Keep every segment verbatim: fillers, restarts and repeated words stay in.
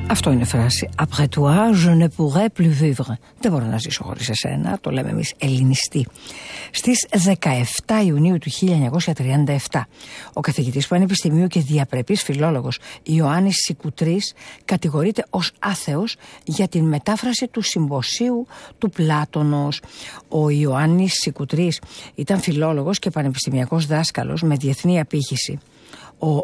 Αυτό είναι φράση. Après toi, je ne pourrais plus vivre. Δεν μπορώ να ζήσω χωρίς εσένα, το λέμε εμείς ελληνιστή. Στις δεκαεφτά Ιουνίου του χίλια εννιακόσια τριάντα επτά, ο καθηγητής πανεπιστημίου και διαπρεπής φιλόλογος Ιωάννης Σικουτρής κατηγορείται ως άθεος για την μετάφραση του συμποσίου του Πλάτωνος. Ο Ιωάννης Σικουτρής ήταν φιλόλογος και πανεπιστημιακός δάσκαλος με διεθνή απήχηση. Ο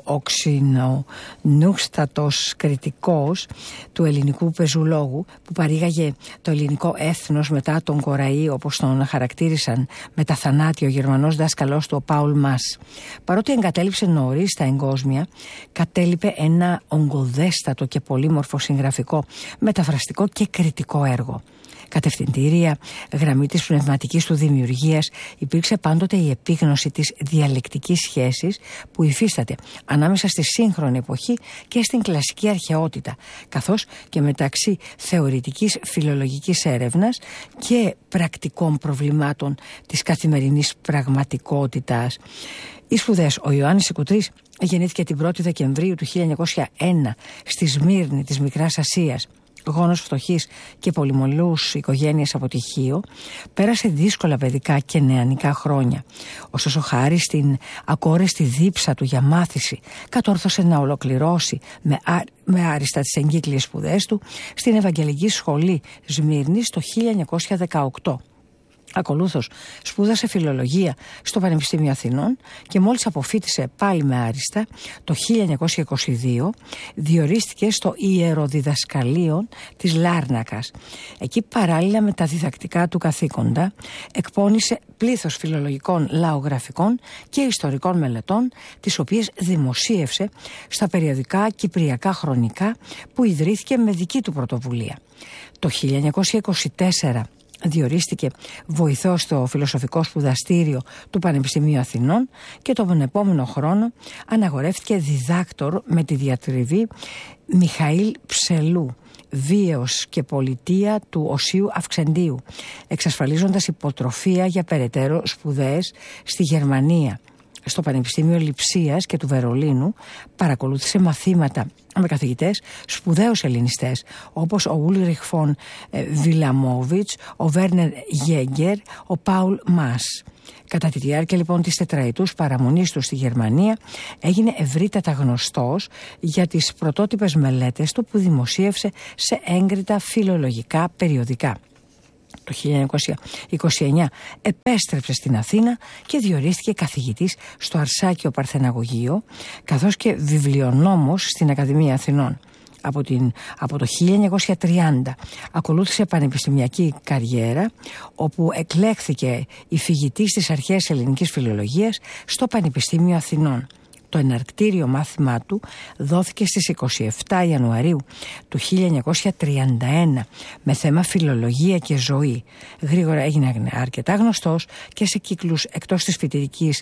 οξυνονούστατος κριτικός του ελληνικού πεζουλόγου που παρήγαγε το ελληνικό έθνος μετά τον Κοραή, όπως τον χαρακτήρισαν με τα θανάτια ο Γερμανός δάσκαλός του ο Πάουλ Μας. Παρότι εγκατέλειψε νωρίς τα εγκόσμια, κατέλειπε ένα ογκωδέστατο και πολύμορφο συγγραφικό, μεταφραστικό και κριτικό έργο. Κατευθυντήρια γραμμή της πνευματικής του δημιουργίας υπήρξε πάντοτε η επίγνωση της διαλεκτικής σχέσης που υφίσταται ανάμεσα στη σύγχρονη εποχή και στην κλασική αρχαιότητα, καθώς και μεταξύ θεωρητικής φιλολογικής έρευνας και πρακτικών προβλημάτων της καθημερινής πραγματικότητας. Οι σπουδές. Ο Ιωάννης Σικουτρής γεννήθηκε την πρώτη Δεκεμβρίου του χίλια εννιακόσια ένα στη Σμύρνη της Μικράς Ασίας. Γόνος φτωχής και πολυμολούς οικογένειας από Τυχείο, πέρασε δύσκολα παιδικά και νεανικά χρόνια. Ωστόσο, χάρη στην ακόρεστη δίψα του για μάθηση, κατόρθωσε να ολοκληρώσει με, α... με άριστα τις εγκύκλιες σπουδές του στην Ευαγγελική Σχολή Σμύρνης το χίλια εννιακόσια δεκαοκτώ. Ακολούθως σπούδασε φιλολογία στο Πανεπιστήμιο Αθηνών και μόλις αποφοίτησε πάλι με άριστα το χίλια εννιακόσια είκοσι δύο διορίστηκε στο Ιεροδιδασκαλείο της Λάρνακας. Εκεί, παράλληλα με τα διδακτικά του καθήκοντα, εκπώνησε πλήθος φιλολογικών λαογραφικών και ιστορικών μελετών, τις οποίες δημοσίευσε στα περιοδικά Κυπριακά Χρονικά που ιδρύθηκε με δική του πρωτοβουλία. Το χίλια εννιακόσια είκοσι τέσσερα διορίστηκε βοηθός στο Φιλοσοφικό Σπουδαστήριο του Πανεπιστημίου Αθηνών και τον επόμενο χρόνο αναγορεύτηκε διδάκτορ με τη διατριβή Μιχαήλ Ψελού, βίαιος και πολιτεία του Οσίου Αυξεντίου, εξασφαλίζοντας υποτροφία για περαιτέρω σπουδές στη Γερμανία. Στο Πανεπιστήμιο Λειψίας και του Βερολίνου παρακολούθησε μαθήματα με καθηγητές σπουδαίους ελληνιστές όπως ο Ούλριχ φον Βιλαμόβιτς, ο Βέρνερ Γέγκερ, ο Πάουλ Μας. Κατά τη διάρκεια λοιπόν της τετραετούς παραμονής του στη Γερμανία έγινε ευρύτατα γνωστός για τις πρωτότυπες μελέτες του που δημοσίευσε σε έγκριτα φιλολογικά περιοδικά. Το χίλια εννιακόσια είκοσι εννιά επέστρεψε στην Αθήνα και διορίστηκε καθηγητής στο Αρσάκιο Παρθεναγωγείο, καθώς και βιβλιονόμος στην Ακαδημία Αθηνών. Από, την, από το χίλια εννιακόσια τριάντα ακολούθησε πανεπιστημιακή καριέρα, όπου εκλέχθηκε υφηγητής της αρχαίας ελληνικής φιλολογίας στο Πανεπιστήμιο Αθηνών. Το εναρκτήριο μάθημά του δόθηκε στις εικοστή εβδόμη Ιανουαρίου του χίλια εννιακόσια τριάντα ένα με θέμα φιλολογία και ζωή. Γρήγορα έγινε αρκετά γνωστός και σε κύκλους εκτός της φοιτητικής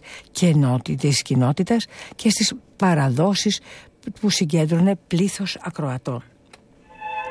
της κοινότητας και στις παραδόσεις που συγκέντρωνε πλήθος ακροατών.